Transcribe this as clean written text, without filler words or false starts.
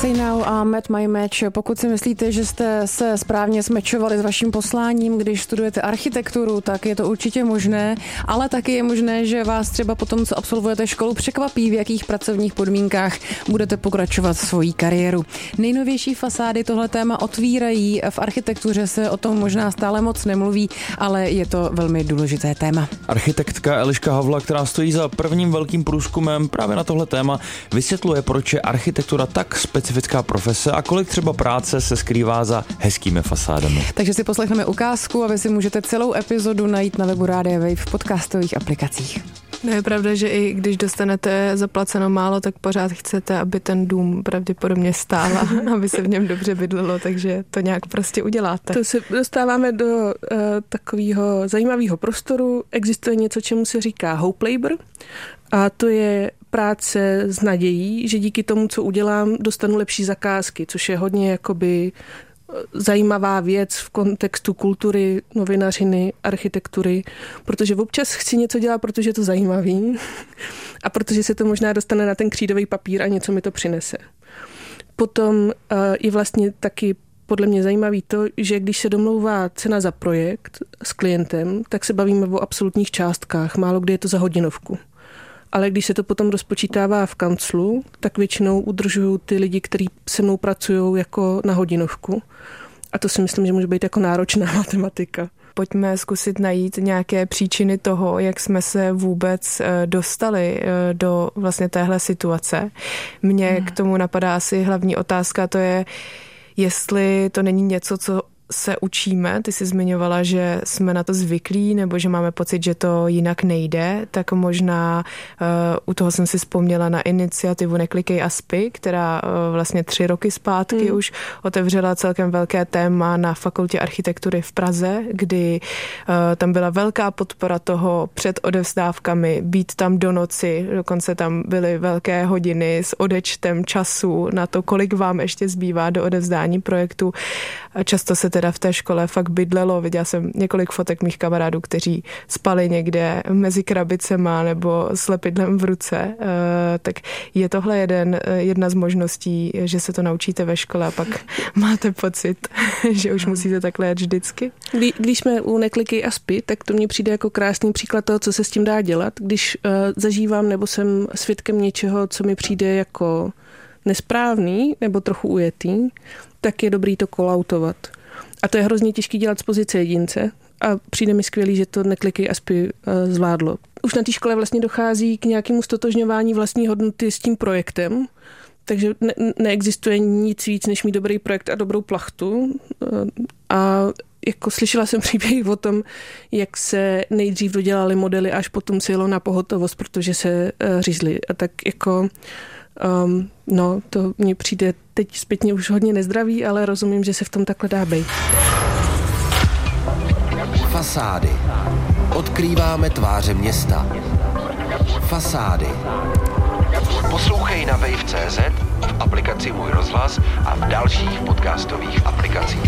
Say Now a Met My Match. Pokud si myslíte, že jste se správně smečovali s vaším posláním, když studujete architekturu, tak je to určitě možné, ale taky je možné, že vás třeba potom, co absolvujete školu, překvapí, v jakých pracovních podmínkách budete pokračovat svoji kariéru. Nejnovější fasády tohle téma otvírají, v architektuře se o tom možná stále moc nemluví, ale je to velmi důležité téma. Architektka Eliška Havla, která stojí za prvním velkým průzkumem právě na tohle téma, vysvětluje, proč je architektura tak specifická profese a kolik třeba práce se skrývá za hezkými fasádami. Takže si poslechneme ukázku a vy si můžete celou epizodu najít na webu Rádia Wave v podcastových aplikacích. No je pravda, že i když dostanete zaplaceno málo, tak pořád chcete, aby ten dům pravděpodobně stál a aby se v něm dobře bydlelo, takže to nějak prostě uděláte. To se dostáváme do takového zajímavého prostoru. Existuje něco, čemu se říká hope labor, a to je práce s nadějí, že díky tomu, co udělám, dostanu lepší zakázky, což je hodně jakoby zajímavá věc v kontextu kultury, novinařiny, architektury, protože občas chci něco dělat, protože je to zajímavý a protože se to možná dostane na ten křídový papír a něco mi to přinese. Potom je vlastně taky podle mě zajímavý to, že když se domlouvá cena za projekt s klientem, tak se bavíme o absolutních částkách, málo kdy je to za hodinovku. Ale když se to potom rozpočítává v kanclu, tak většinou udržují ty lidi, kteří se mnou pracují jako na hodinovku. A to si myslím, že může být jako náročná matematika. Pojďme zkusit najít nějaké příčiny toho, jak jsme se vůbec dostali do vlastně téhle situace. Mně k tomu napadá asi hlavní otázka, to je, jestli to není něco, co se učíme. Ty jsi zmiňovala, že jsme na to zvyklí, nebo že máme pocit, že to jinak nejde, tak možná u toho jsem si vzpomněla na iniciativu Neklikej a spí, která vlastně 3 roky zpátky už otevřela celkem velké téma na Fakultě architektury v Praze, kdy tam byla velká podpora toho před odevzdávkami, být tam do noci, dokonce tam byly velké hodiny s odečtem času na to, kolik vám ještě zbývá do odevzdání projektu. Často se teda v té škole fakt bydlelo. Viděla jsem několik fotek mých kamarádů, kteří spali někde mezi krabicema nebo s lepidlem v ruce. Tak je tohle jedna z možností, že se to naučíte ve škole a pak máte pocit, že už musíte takhle jet vždycky? Když jsme u Neklikej a spí, tak to mně přijde jako krásný příklad toho, co se s tím dá dělat. Když zažívám nebo jsem svědkem něčeho, co mi přijde jako nesprávný nebo trochu ujetý, tak je dobrý to call-outovat. A to je hrozně těžké dělat z pozice jedince a přijde mi skvělý, že to Neklikej a spí zvládlo. Už na té škole vlastně dochází k nějakému stotožňování vlastní hodnoty s tím projektem, takže neexistuje nic víc, než mít dobrý projekt a dobrou plachtu. A jako slyšela jsem příběh o tom, jak se nejdřív dodělali modely, až potom se jelo na pohotovost, protože se řízli. A tak jako to mně přijde teď zpětně už hodně nezdravý, ale rozumím, že se v tom takhle dá bejt. Fasády. Odkrýváme tváře města. Fasády. Poslouchej na wave.cz, v aplikaci Můj rozhlas a v dalších podcastových aplikacích.